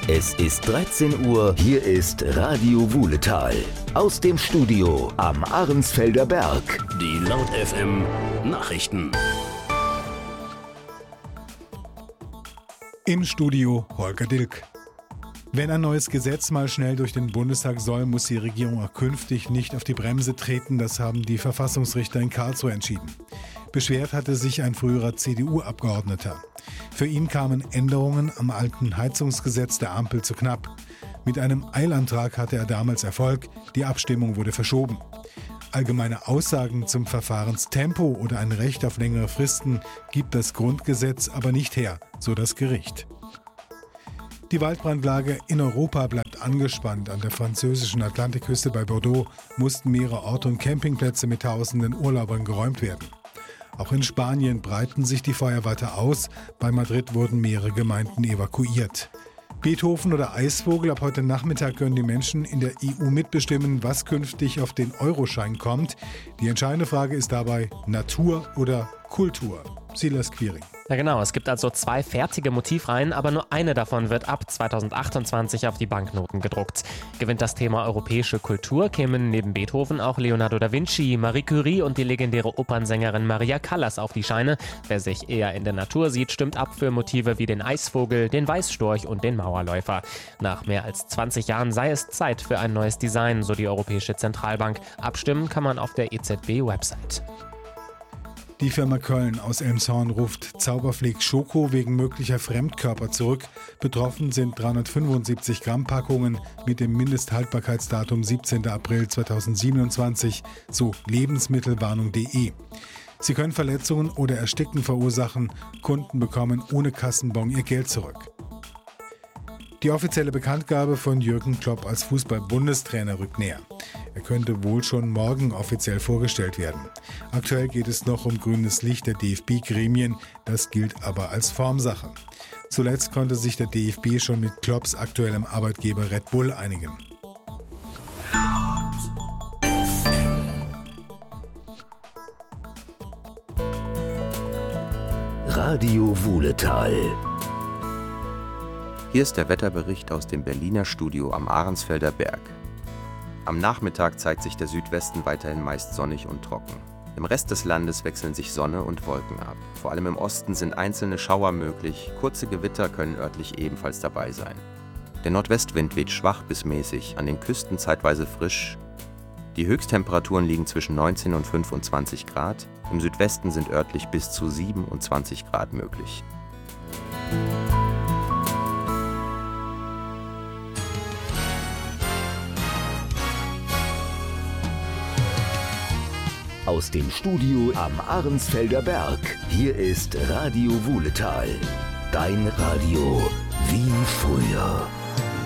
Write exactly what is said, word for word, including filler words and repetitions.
Es ist dreizehn Uhr, hier ist Radio Wuhletal. Aus dem Studio am Ahrensfelder Berg. Die Laut F M Nachrichten. Im Studio Holger Dilk. Wenn ein neues Gesetz mal schnell durch den Bundestag soll, muss die Regierung auch künftig nicht auf die Bremse treten. Das haben die Verfassungsrichter in Karlsruhe entschieden. Beschwert hatte sich ein früherer C D U-Abgeordneter. Für ihn kamen Änderungen am alten Heizungsgesetz der Ampel zu knapp. Mit einem Eilantrag hatte er damals Erfolg. Die Abstimmung wurde verschoben. Allgemeine Aussagen zum Verfahrenstempo oder ein Recht auf längere Fristen gibt das Grundgesetz aber nicht her, so das Gericht. Die Waldbrandlage in Europa bleibt angespannt. An der französischen Atlantikküste bei Bordeaux mussten mehrere Orte und Campingplätze mit tausenden Urlaubern geräumt werden. Auch in Spanien breiten sich die Feuer weiter aus. Bei Madrid wurden mehrere Gemeinden evakuiert. Beethoven oder Eisvogel, ab heute Nachmittag können die Menschen in der E U mitbestimmen, was künftig auf den Euroschein kommt. Die entscheidende Frage ist dabei Natur oder Kultur. Silas Quiring. Ja genau, es gibt also zwei fertige Motivreihen, aber nur eine davon wird ab zweitausendachtundzwanzig auf die Banknoten gedruckt. Gewinnt das Thema europäische Kultur, kämen neben Beethoven auch Leonardo da Vinci, Marie Curie und die legendäre Opernsängerin Maria Callas auf die Scheine. Wer sich eher in der Natur sieht, stimmt ab für Motive wie den Eisvogel, den Weißstorch und den Mauerläufer. Nach mehr als zwanzig Jahren sei es Zeit für ein neues Design, so die Europäische Zentralbank. Abstimmen kann man auf der E Z B-Website. Die Firma Köln aus Elmshorn ruft Zauberfleek Schoko wegen möglicher Fremdkörper zurück. Betroffen sind dreihundertfünfundsiebzig Gramm Packungen mit dem Mindesthaltbarkeitsdatum siebzehnten April zweitausendsiebenundzwanzig, so lebensmittelwarnung punkt de. Sie können Verletzungen oder Ersticken verursachen. Kunden bekommen ohne Kassenbon ihr Geld zurück. Die offizielle Bekanntgabe von Jürgen Klopp als Fußball-Bundestrainer rückt näher. Er könnte wohl schon morgen offiziell vorgestellt werden. Aktuell geht es noch um grünes Licht der D F B-Gremien, das gilt aber als Formsache. Zuletzt konnte sich der D F B schon mit Klopps aktuellem Arbeitgeber Red Bull einigen. Radio Wuhletal. Hier ist der Wetterbericht aus dem Berliner Studio am Ahrensfelder Berg. Am Nachmittag zeigt sich der Südwesten weiterhin meist sonnig und trocken. Im Rest des Landes wechseln sich Sonne und Wolken ab. Vor allem im Osten sind einzelne Schauer möglich, kurze Gewitter können örtlich ebenfalls dabei sein. Der Nordwestwind weht schwach bis mäßig, an den Küsten zeitweise frisch. Die Höchsttemperaturen liegen zwischen neunzehn und fünfundzwanzig Grad, im Südwesten sind örtlich bis zu siebenundzwanzig Grad möglich. Aus dem Studio am Ahrensfelder Berg. Hier ist Radio Wuhletal. Dein Radio wie früher.